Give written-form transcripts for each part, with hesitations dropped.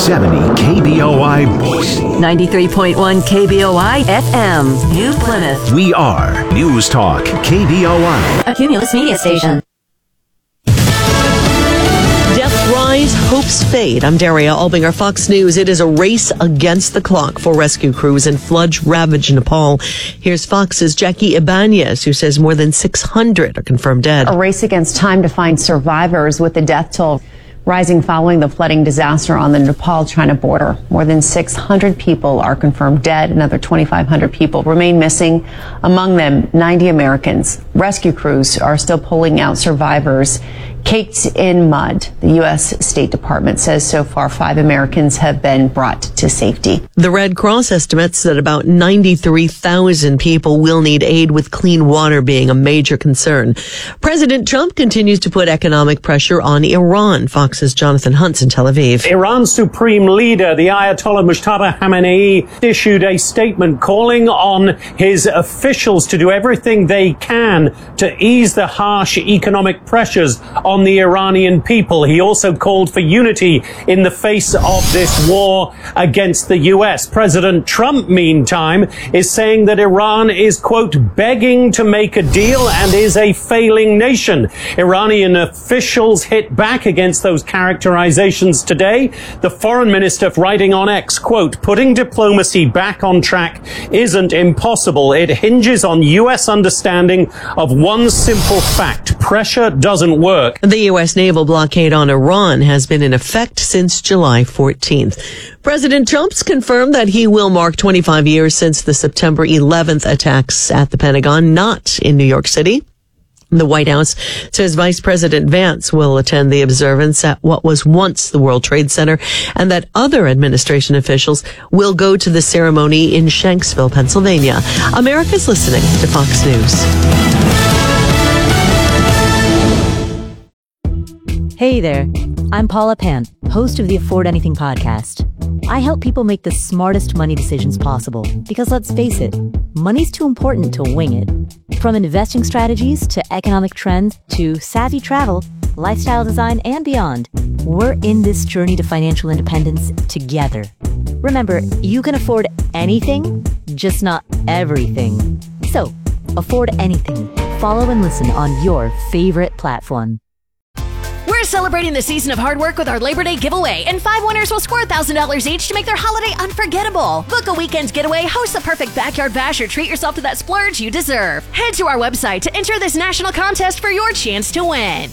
1370 KBOI Boise. 93.1 KBOI FM, New Plymouth. We are News Talk KBOI. A Cumulus media station. Deaths rise, hopes fade. I'm Daria Albinger, Fox News. It is a race against the clock for rescue crews in flood-ravaged Nepal. Here's Fox's Jackie Ibanez, who says more than 600 are confirmed dead. A race against time to find survivors, with the death toll rising following the flooding disaster on the Nepal-China border. More than 600 people are confirmed dead. Another 2,500 people remain missing, among them 90 Americans. Rescue crews are still pulling out survivors caked in mud. The U.S. State Department says so far 5 Americans have been brought to safety. The Red Cross estimates that about 93,000 people will need aid, with clean water being a major concern. President Trump continues to put economic pressure on Iran. Fox's Jonathan Hunt's in Tel Aviv. Iran's supreme leader, the Ayatollah Mujtaba Khamenei, issued a statement calling on his officials to do everything they can to ease the harsh economic pressures on the Iranian people. He also called for unity in the face of this war against the U.S. President Trump, meantime, is saying that Iran is, quote, begging to make a deal and is a failing nation. Iranian officials hit back against those characterizations today. The foreign minister writing on X, quote, putting diplomacy back on track isn't impossible. It hinges on U.S. understanding of one simple fact: pressure doesn't work. The U.S. naval blockade on Iran has been in effect since July 14th. President Trump's confirmed that he will mark 25 years since the September 11th attacks at the Pentagon, not in New York City. The White House says Vice President Vance will attend the observance at what was once the World Trade Center, and that other administration officials will go to the ceremony in Shanksville, Pennsylvania. America's listening to Fox News. Hey there, I'm Paula Pan, host of the Afford Anything podcast. I help people make the smartest money decisions possible, because let's face it, money's too important to wing it. From investing strategies to economic trends to savvy travel, lifestyle design, and beyond, we're in this journey to financial independence together. Remember, you can afford anything, just not everything. So, afford anything. Follow and listen on your favorite platform. We're celebrating the season of hard work with our Labor Day giveaway, and 5 winners will score $1,000 each to make their holiday unforgettable. Book a weekend getaway, host the perfect backyard bash, or treat yourself to that splurge you deserve. Head to our website to enter this national contest for your chance to win.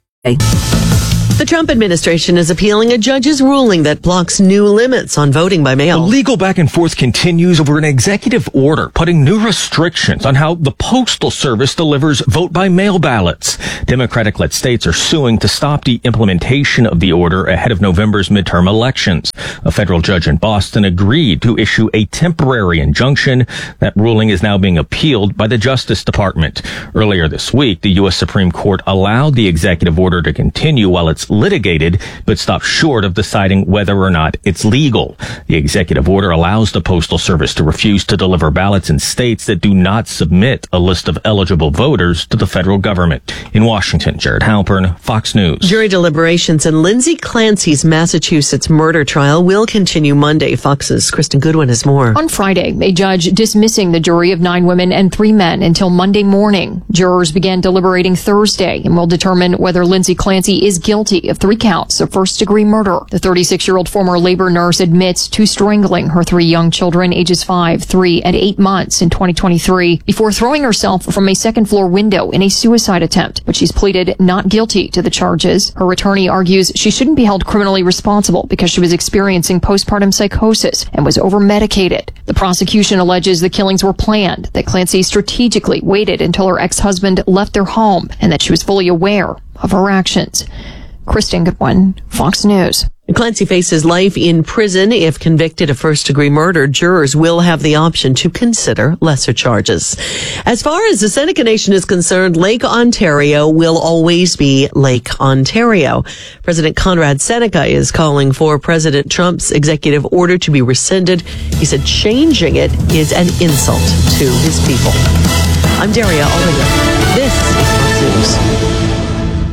The Trump administration is appealing a judge's ruling that blocks new limits on voting by mail. The legal back and forth continues over an executive order putting new restrictions on how the Postal Service delivers vote-by-mail ballots. Democratic-led states are suing to stop the implementation of the order ahead of November's midterm elections. A federal judge in Boston agreed to issue a temporary injunction. That ruling is now being appealed by the Justice Department. Earlier this week, the U.S. Supreme Court allowed the executive order to continue while it's litigated, but stopped short of deciding whether or not it's legal. The executive order allows the Postal Service to refuse to deliver ballots in states that do not submit a list of eligible voters to the federal government. In Washington, Jared Halpern, Fox News. Jury deliberations in Lindsay Clancy's Massachusetts murder trial will continue Monday. Fox's Kristen Goodwin has more. On Friday, a judge dismissing the jury of 9 women and 3 men until Monday morning. Jurors began deliberating Thursday and will determine whether Lindsay Clancy is guilty of 3 counts of first-degree murder. The 36-year-old former labor nurse admits to strangling her 3 young children, ages 5, 3, and 8 months in 2023, before throwing herself from a second-floor window in a suicide attempt. But she's pleaded not guilty to the charges. Her attorney argues she shouldn't be held criminally responsible because she was experiencing postpartum psychosis and was over-medicated. The prosecution alleges the killings were planned, that Clancy strategically waited until her ex-husband left their home, and that she was fully aware of her actions. Kristen Goodwin, Fox News. Clancy faces life in prison. If convicted of first-degree murder, jurors will have the option to consider lesser charges. As far as the Seneca Nation is concerned, Lake Ontario will always be Lake Ontario. President Conrad Seneca is calling for President Trump's executive order to be rescinded. He said changing it is an insult to his people. I'm Daria Albinger. This is Fox News.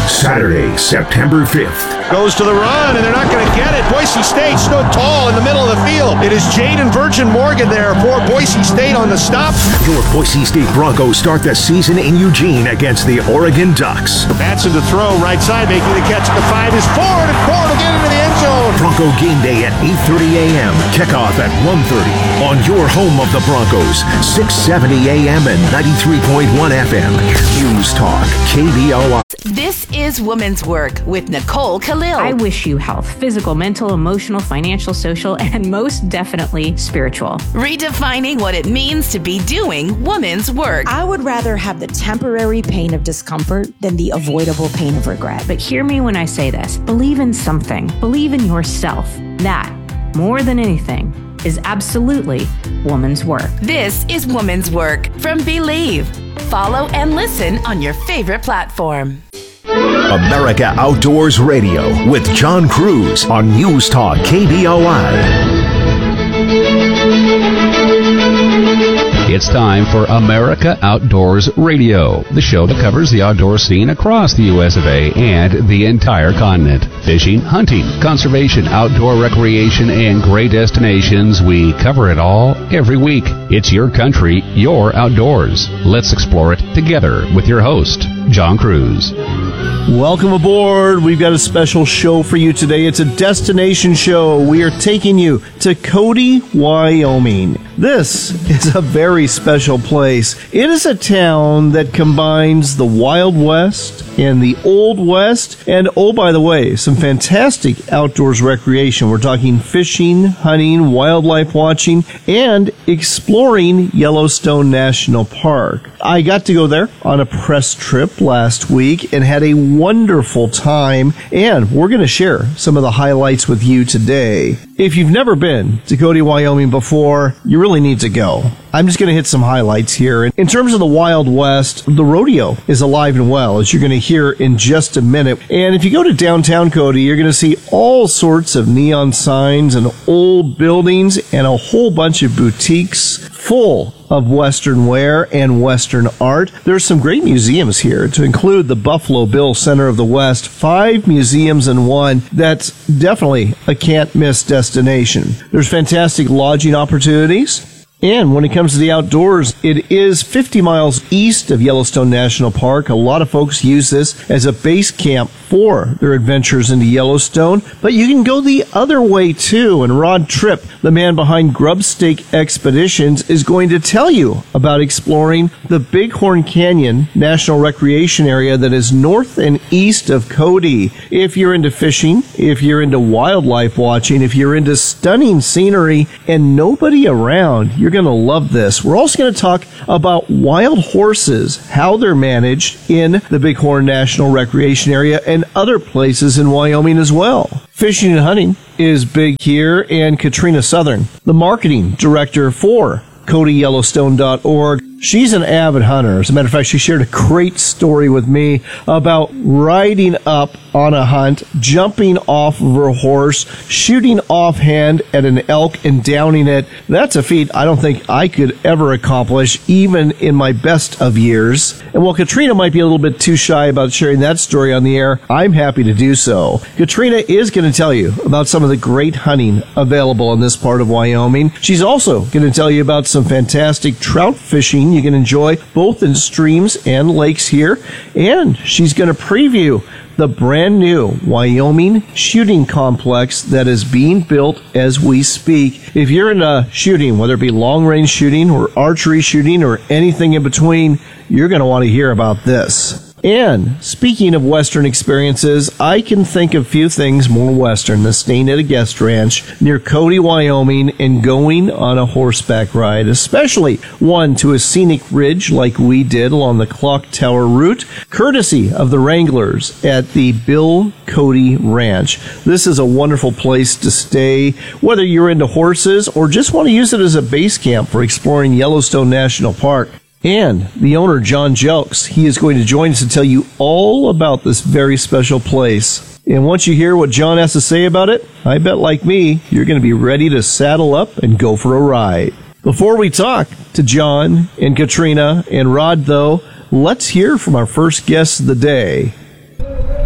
Saturday, September 5th. Goes to the run, and they're not going to get it. Boise State stood tall in the middle of the field. It is Jaden Virgin Morgan there for Boise State on the stop. Your Boise State Broncos start the season in Eugene against the Oregon Ducks. Batson to throw, right side, making the catch at the 5 is Ford, and Ford will get into the end zone. Bronco game day at 8:30 a.m. Kickoff at 1:30 on your home of the Broncos, 670 a.m. and 93.1 FM. News Talk, KBOI. This is Women's Work with Nicole Khalil. I wish you health, physical, mental, emotional, financial, social, and most definitely spiritual. Redefining what it means to be doing women's work. I would rather have the temporary pain of discomfort than the avoidable pain of regret. But hear me when I say this. Believe in something. Believe in yourself. That, more than anything, is absolutely woman's work. This is Woman's Work from Believe. Follow and listen on your favorite platform. America Outdoors Radio with John Cruz on News Talk KBOI. It's time for America Outdoors Radio, the show that covers the outdoor scene across the U.S. of A. and the entire continent. Fishing, hunting, conservation, outdoor recreation, and great destinations. We cover it all every week. It's your country, your outdoors. Let's explore it together with your host, John Cruz. Welcome aboard. We've got a special show for you today. It's a destination show. We are taking you to Cody, Wyoming. This is a very special place. It is a town that combines the Wild West and the Old West, and oh, by the way, some fantastic outdoors recreation. We're talking fishing, hunting, wildlife watching, and exploring Yellowstone National Park. I got to go there on a press trip last week and had a wonderful time, and we're going to share some of the highlights with you today. If you've never been to Cody, Wyoming before, you really need to go. I'm just going to hit some highlights here. In terms of the Wild West, the rodeo is alive and well, as you're going to hear in just a minute. And if you go to downtown Cody, you're going to see all sorts of neon signs and old buildings and a whole bunch of boutiques full of Western wear and Western art. There's some great museums here, to include the Buffalo Bill Center of the West, 5 museums in one. That's definitely a can't-miss destination. There's fantastic lodging opportunities. And when it comes to the outdoors, it is 50 miles east of Yellowstone National Park. A lot of folks use this as a base camp for their adventures into Yellowstone. But you can go the other way, too. And Rod Tripp, the man behind Grubstake Expeditions, is going to tell you about exploring the Bighorn Canyon National Recreation Area that is north and east of Cody. If you're into fishing, if you're into wildlife watching, if you're into stunning scenery and nobody around, you're going to love this. We're also going to talk about wild horses, how they're managed in the Bighorn National Recreation Area and other places in Wyoming as well. Fishing and hunting is big here, and Katrina Southern, the marketing director for CodyYellowstone.org. She's an avid hunter. As a matter of fact, she shared a great story with me about riding up on a hunt, jumping off of her horse, shooting offhand at an elk and downing it. That's a feat I don't think I could ever accomplish, even in my best of years. And while Katrina might be a little bit too shy about sharing that story on the air, I'm happy to do so. Katrina is going to tell you about some of the great hunting available in this part of Wyoming. She's also going to tell you about some fantastic trout fishing you can enjoy both in streams and lakes here. And she's going to preview the brand new Wyoming shooting complex that is being built as we speak. If you're into shooting, whether it be long range shooting or archery shooting or anything in between, you're going to want to hear about this. And speaking of Western experiences, I can think of few things more Western than staying at a guest ranch near Cody, Wyoming, and going on a horseback ride, especially one to a scenic ridge like we did along the Clock Tower route, courtesy of the Wranglers at the Bill Cody Ranch. This is a wonderful place to stay, whether you're into horses or just want to use it as a base camp for exploring Yellowstone National Park. And the owner, John Jelks, he is going to join us to tell you all about this very special place. And once you hear what John has to say about it, I bet like me, you're going to be ready to saddle up and go for a ride. Before we talk to John and Katrina and Rod, though, let's hear from our first guest of the day.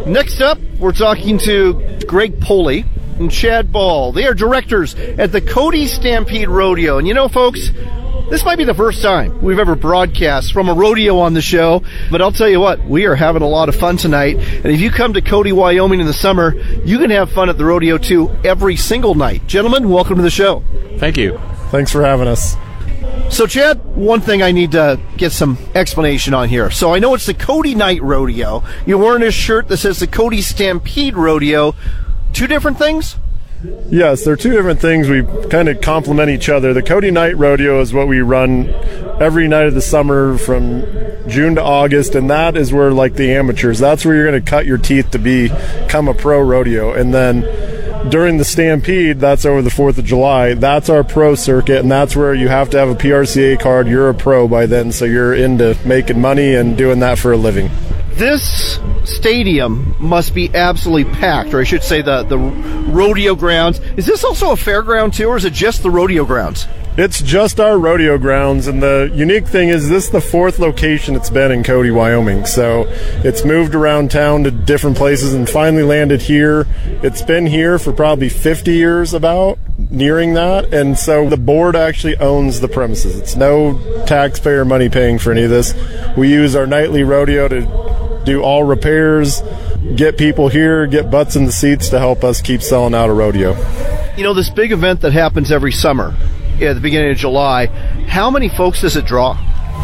Next up, we're talking to Greg Poley and Chad Ball. They are directors at the Cody Stampede Rodeo. And you know, folks, this might be the first time we've ever broadcast from a rodeo on the show, but I'll tell you what, we are having a lot of fun tonight. And if you come to Cody, Wyoming in the summer, you can have fun at the rodeo too every single night. Gentlemen, welcome to the show. Thank you. Thanks for having us. So, Chad, one thing I need to get some explanation on here. So I know it's the Cody Night Rodeo. You're wearing a shirt that says the Cody Stampede Rodeo. Two different things? Yes, they're two different things. We kind of complement each other. The Cody Night Rodeo is what we run every night of the summer from June to August, and that is where, like, the amateurs, that's where you're going to cut your teeth to become a pro rodeo. And then during the Stampede, that's over the 4th of July, that's our pro circuit, and that's where you have to have a PRCA card. You're a pro by then, so you're into making money and doing that for a living. This stadium must be absolutely packed, or I should say the rodeo grounds. Is this also a fairground too, or is it just the rodeo grounds? It's just our rodeo grounds, and the unique thing is this is the 4th location it's been in Cody, Wyoming. So it's moved around town to different places and finally landed here. It's been here for probably 50 years about, nearing that, and so the board actually owns the premises. It's no taxpayer money paying for any of this. We use our nightly rodeo to do all repairs, get people here, get butts in the seats to help us keep selling out a rodeo. You know, this big event that happens every summer at the beginning of July, how many folks does it draw?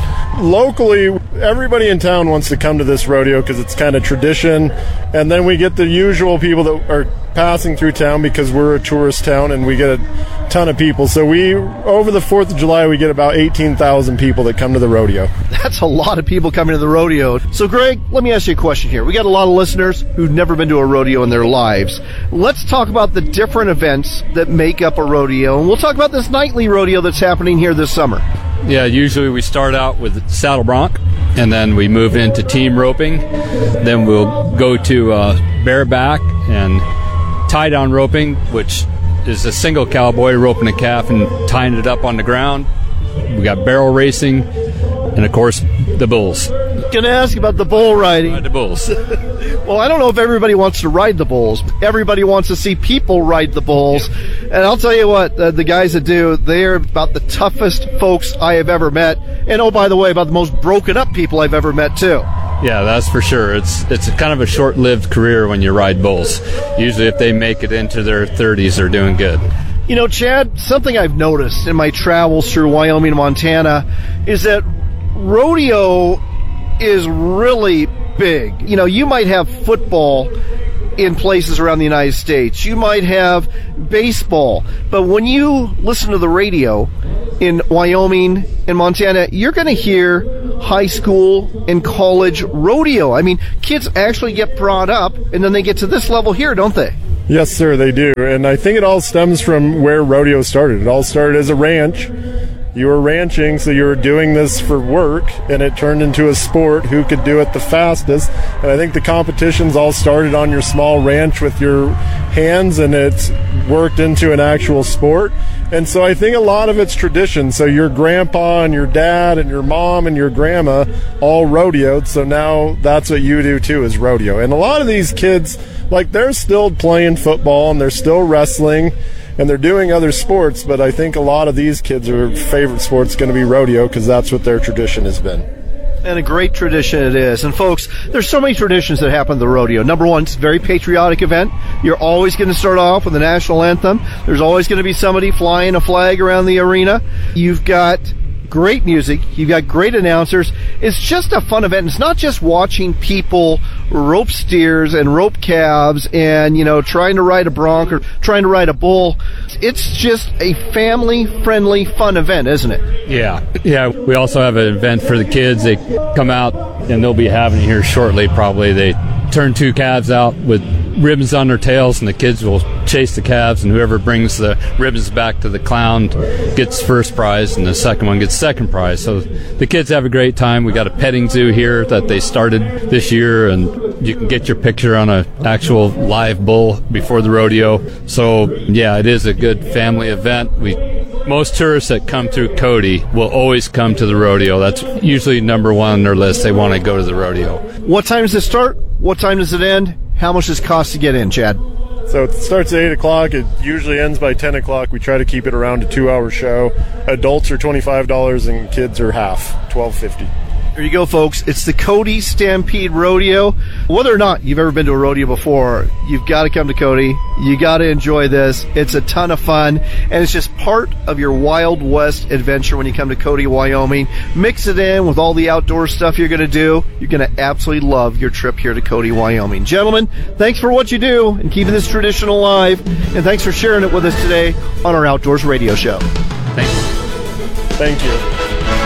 Locally, everybody in town wants to come to this rodeo because it's kind of tradition, and then we get the usual people that are passing through town because we're a tourist town and we get a ton of people. So over the 4th of July, we get about 18,000 people that come to the rodeo. That's a lot of people coming to the rodeo. So, Greg, let me ask you a question here. We got a lot of listeners who've never been to a rodeo in their lives. Let's talk about the different events that make up a rodeo, and we'll talk about this nightly rodeo that's happening here this summer. Yeah, usually we start out with saddle bronc, and then we move into team roping. Then we'll go to bareback and tie-down roping, which is a single cowboy roping a calf and tying it up on the ground. We got barrel racing, and of course, the bulls. Gonna ask about the bull riding. Ride the bulls. Well, I don't know if everybody wants to ride the bulls. Everybody wants to see people ride the bulls. And I'll tell you what, the guys that do, they're about the toughest folks I have ever met. And oh, by the way, about the most broken up people I've ever met too. Yeah, that's for sure. It's kind of a short-lived career when you ride bulls. Usually if they make it into their 30s, they're doing good. You know, Chad, something I've noticed in my travels through Wyoming and Montana is that rodeo is really big. You know, you might have football in places around the United States. You might have baseball. But when you listen to the radio in Wyoming and Montana, you're going to hear high school and college rodeo. I mean, kids actually get brought up, and then they get to this level here, don't they? Yes, sir, they do. And I think it all stems from where rodeo started. It all started as a ranch. You were ranching, so you were doing this for work, and it turned into a sport. Who could do it the fastest? And I think the competitions all started on your small ranch with your hands, and it's worked into an actual sport. And so I think a lot of it's tradition. So your grandpa and your dad and your mom and your grandma all rodeoed, so now that's what you do too, is rodeo. And a lot of these kids, like, they're still playing football and they're still wrestling and they're doing other sports, but I think a lot of these kids' favorite sport's going to be rodeo because that's what their tradition has been. And a great tradition it is. And folks, there's so many traditions that happen at the rodeo. Number one, it's a very patriotic event. You're always going to start off with the national anthem. There's always going to be somebody flying a flag around the arena. You've got great music. You've got great announcers. It's just a fun event. It's not just watching people rope steers and rope calves and, you know, trying to ride a bronc or trying to ride a bull. It's just a family-friendly, fun event, isn't it? Yeah. We also have an event for the kids. They come out, and they'll be having it here shortly probably. They turn two calves out with ribbons on their tails, and the kids will chase the calves, and whoever brings the ribbons back to the clown gets first prize, and the second one gets second prize. So the kids have a great time. We got a petting zoo here that they started this year, and you can get your picture on an actual live bull before the rodeo. So yeah, it is a good family event. Most tourists that come through Cody will always come to the rodeo. That's usually number one on their list. They want to go to the rodeo. What time does it start? What time does it end? How much does it cost to get in, Chad? So it starts at 8 o'clock. It usually ends by 10 o'clock. We try to keep it around a 2-hour show. Adults are $25 and kids are half, $12.50. There you go, folks. It's the Cody Stampede Rodeo. Whether or not you've ever been to a rodeo before, you've got to come to Cody. You got to enjoy this. It's a ton of fun, and it's just part of your Wild West adventure when you come to Cody, Wyoming. Mix it in with all the outdoor stuff you're going to do. You're going to absolutely love your trip here to Cody, Wyoming. Gentlemen, thanks for what you do and keeping this tradition alive, and thanks for sharing it with us today on our Outdoors Radio Show. Thank you. Thank you.